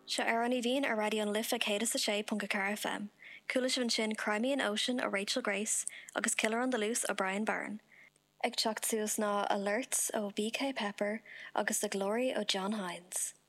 Se ar an I bhíon ar radio an lifa céad sa sé pont Car FM. Cúla sin sin Crimey and Ocean o Rachel Grace agus Killer on the Loose o Brian Byrne. Ag teacht suas ná Alerts o BK Pepper agus The Glory o John Hines.